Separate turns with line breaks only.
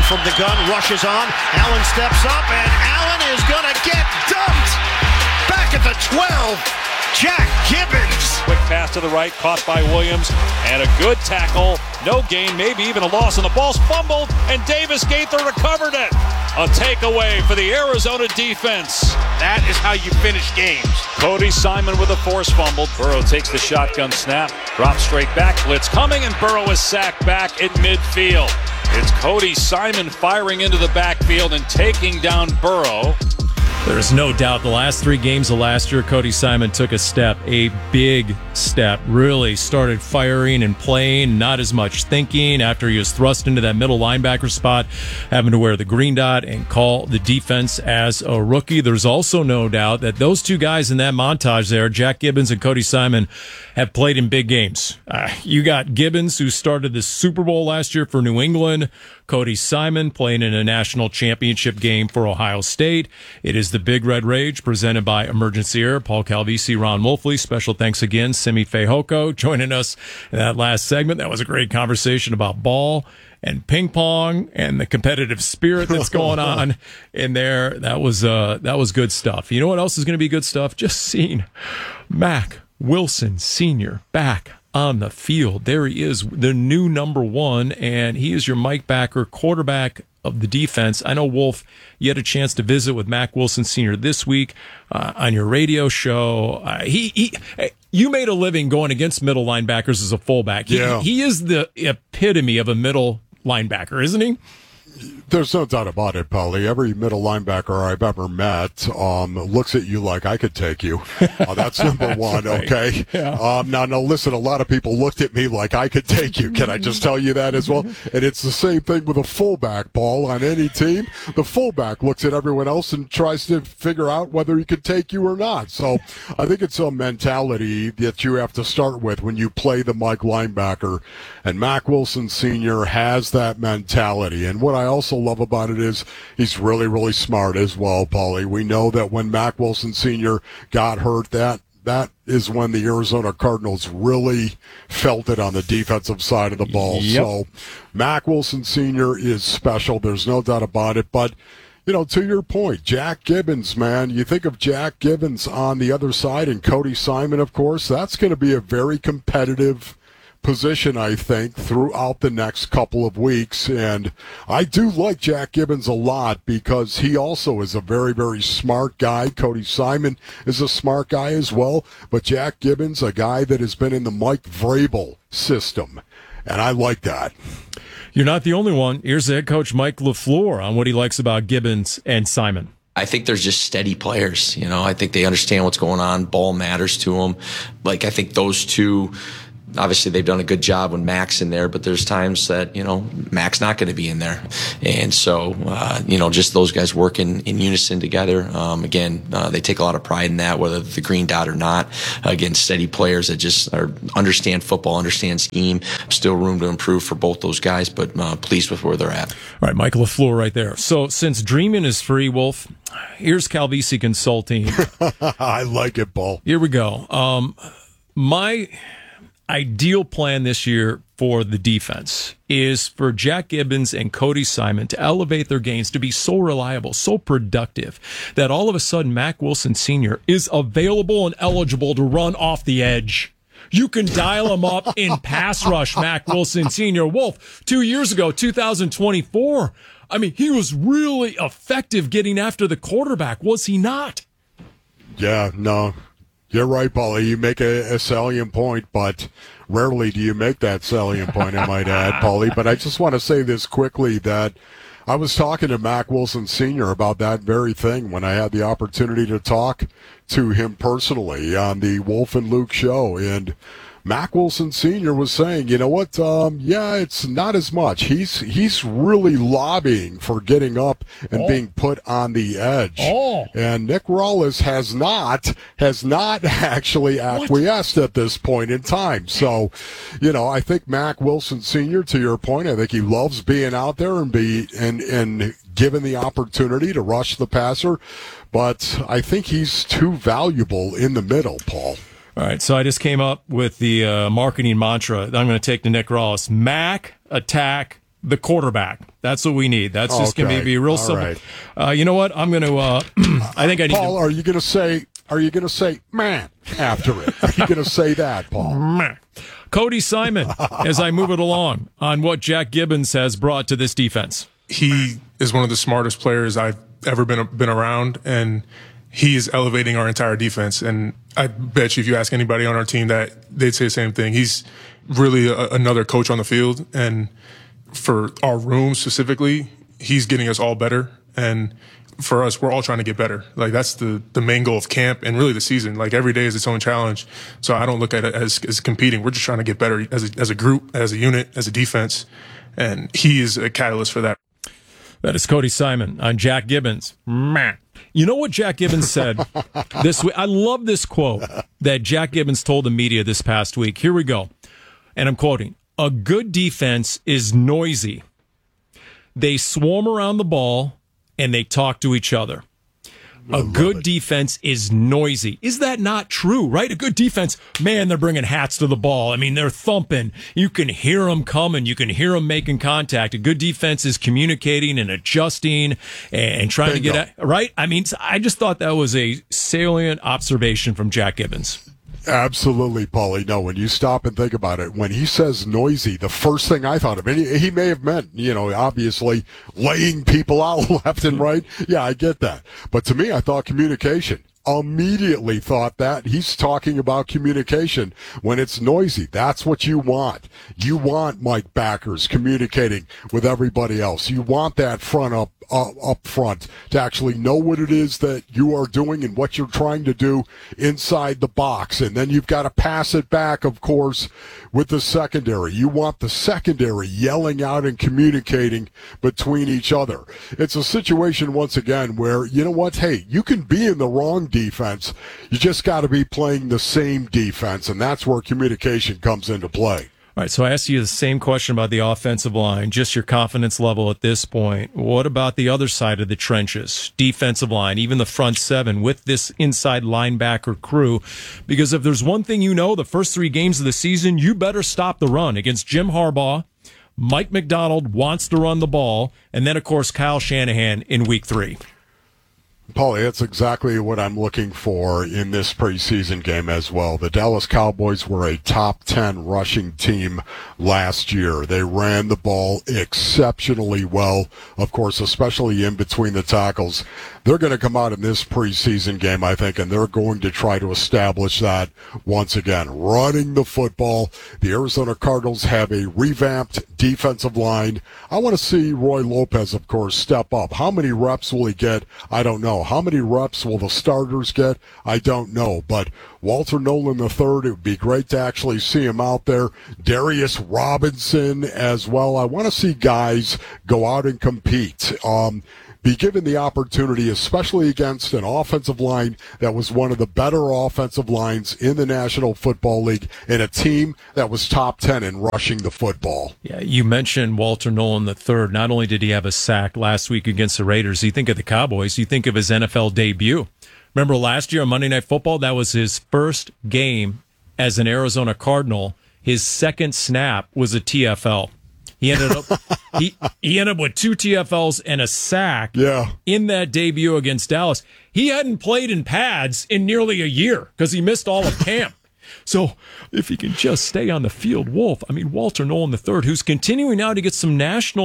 from the gun, rushes on. Allen steps up, and Allen is going to get dumped. Back at the 12, Jack Gibbens.
Quick pass to the right, caught by Williams, and a good tackle. No gain, maybe even a loss, and the ball's fumbled, and Davis Gaither recovered it. A takeaway for the Arizona defense.
That is how you finish games.
Cody Simon with a forced fumble. Burrow takes the shotgun snap, drops straight back, blitz coming, and Burrow is sacked back at midfield. It's Cody Simon firing into the backfield and taking down Burrow.
There's no doubt the last 3 games of last year, Cody Simon took a step, a big step, really started firing and playing, not as much thinking after he was thrust into that middle linebacker spot, having to wear the green dot and call the defense as a rookie. There's also no doubt that those 2 guys in that montage there, Jack Gibbens and Cody Simon, have played in big games. You got Gibbens, who started the Super Bowl last year for New England, Cody Simon playing in a national championship game for Ohio State. It is the Big Red Rage presented by Emergency Air. Paul Calvisi, Ron Wolfley. Special thanks again, Simi Fehoko, joining us in that last segment. That was a great conversation about ball and ping pong and the competitive spirit that's going on in there. That was good stuff. You know what else is going to be good stuff? Just seeing Mack Wilson Sr. back on the field. There he is, the new number 1, and he is your Mike Backer, quarterback of the defense. I know, Wolf, you had a chance to visit with Mack Wilson Sr. this week on your radio show. You made a living going against middle linebackers as a fullback. He is the epitome of a middle linebacker, isn't he?
There's no doubt about it, Paulie. Every middle linebacker I've ever met looks at you like I could take you. That's number one, okay? Yeah. Now, listen, a lot of people looked at me like I could take you. Can I just tell you that as well? And it's the same thing with a fullback, Paul, on any team. The fullback looks at everyone else and tries to figure out whether he could take you or not. So I think it's a mentality that you have to start with when you play the Mike linebacker. And Mack Wilson Sr. has that mentality. And what I also love about it is he's really, really smart as well, Paulie. We know that when Mack Wilson Sr. got hurt, that is when the Arizona Cardinals really felt it on the defensive side of the ball. Yep. So Mack Wilson Sr. is special. There's no doubt about it. But, to your point, Jack Gibbens, man, you think of Jack Gibbens on the other side and Cody Simon, of course, that's going to be a very competitive position, I think, throughout the next couple of weeks. And I do like Jack Gibbens a lot because he also is a very, very smart guy. Cody Simon is a smart guy as well. But Jack Gibbens, a guy that has been in the Mike Vrabel system. And I like that.
You're not the only one. Here's head coach Mike LaFleur on what he likes about Gibbens and Simon.
I think there's just steady players. I think they understand what's going on. Ball matters to them. I think those two, obviously they've done a good job when Mack's in there, but there's times that, Mack's not going to be in there. And so, just those guys working in unison together. Again, they take a lot of pride in that, whether the green dot or not. Again, steady players that just understand football, understand scheme. Still room to improve for both those guys, but pleased with where they're at.
All right, Mike LaFleur right there. So since dreaming is free, Wolf, here's Calvisi Consulting.
I like it, Paul.
Here we go. My ideal plan this year for the defense is for Jack Gibbens and Cody Simon to elevate their games, to be so reliable, so productive, that all of a sudden Mack Wilson Sr. is available and eligible to run off the edge. You can dial him up in pass rush, Mack Wilson Sr. Wolf, 2 years ago, 2024. He was really effective getting after the quarterback, was he not?
Yeah, no. You're right, Paulie. You make a salient point, but rarely do you make that salient point, I might add, Paulie. But I just want to say this quickly, that I was talking to Mack Wilson Sr. about that very thing when I had the opportunity to talk to him personally on the Wolf and Luke show. And Mack Wilson Sr. was saying, you know what, it's not as much. He's really lobbying for getting up and being put on the edge. And Nick Rawlis has not actually acquiesced at this point in time. So, I think Mack Wilson Sr., to your point, I think he loves being out there and given the opportunity to rush the passer. But I think he's too valuable in the middle, Paul.
All right, so I just came up with the marketing mantra that I'm going to take to Nick Rawlis. Mack, attack, the quarterback. That's what we need. That's just going to be real simple. Right. You know what? I'm going to. I think I need.
Paul, are you going to say? Are you going to say man after it? Are you going to say that, Paul?
Cody Simon, as I move it along on what Jack Gibbons has brought to this defense.
He is one of the smartest players I've ever been around, and he is elevating our entire defense. And I bet you if you ask anybody on our team that they'd say the same thing. He's really another coach on the field. And for our room specifically, he's getting us all better. And for us, we're all trying to get better. Like, that's the main goal of camp and really the season. Like, every day is its own challenge. So I don't look at it as competing. We're just trying to get better as a group, as a unit, as a defense. And he is a catalyst for that.
That is Cody Simon on Jack Gibbons. You know what Jack Gibbons said this week? I love this quote that Jack Gibbons told the media this past week. Here we go. And I'm quoting, "A good defense is noisy. They swarm around the ball and they talk to each other. A good defense is noisy." Is that not true, right? A good defense, man, they're bringing hats to the ball. I mean, they're thumping. You can hear them coming. You can hear them making contact. A good defense is communicating and adjusting and trying to get at, right? I mean, I just thought that was a salient observation from Jack Gibbons.
Absolutely, Paulie. No, when you stop and think about it, when he says noisy, the first thing I thought of, and he may have meant, obviously laying people out left and right. Yeah, I get that. But to me, I thought communication. Immediately thought that he's talking about communication when it's noisy. That's what you want. You want Mike Backers communicating with everybody else. You want that up front to actually know what it is that you are doing and what you're trying to do inside the box. And then you've got to pass it back, of course, with the secondary. You want the secondary yelling out and communicating between each other. It's a situation, once again, where, you know what, hey, you can be in the wrong defense. You just got to be playing the same defense, and that's where communication comes into play.
All right, so I asked you the same question about the offensive line, just your confidence level at this point. What about the other side of the trenches, defensive line, even the front seven with this inside linebacker crew? Because if there's one thing the first 3 games of the season, you better stop the run against Jim Harbaugh. Mike McDonald wants to run the ball, and then, of course, Kyle Shanahan in Week 3.
Paulie, that's exactly what I'm looking for in this preseason game as well. The Dallas Cowboys were a top 10 rushing team last year. They ran the ball exceptionally well, of course, especially in between the tackles. They're going to come out in this preseason game, I think, and they're going to try to establish that once again. Running the football. The Arizona Cardinals have a revamped defensive line. I want to see Roy Lopez, of course, step up. How many reps will he get? I don't know. How many reps will the starters get? I don't know. But Walter Nolan III, it would be great to actually see him out there. Darius Robinson as well. I want to see guys go out and compete. Be given the opportunity, especially against an offensive line that was one of the better offensive lines in the National Football League and a team that was top 10 in rushing the football.
Yeah, you mentioned Walter Nolan III. Not only did he have a sack last week against the Raiders, you think of the Cowboys, you think of his NFL debut. Remember last year on Monday Night Football, that was his first game as an Arizona Cardinal. His second snap was a TFL. He ended up he ended up with 2 TFLs and a sack in that debut against Dallas. He hadn't played in pads in nearly a year because he missed all of camp. So if he can just stay on the field, Walter Nolan III, who's continuing now to get some national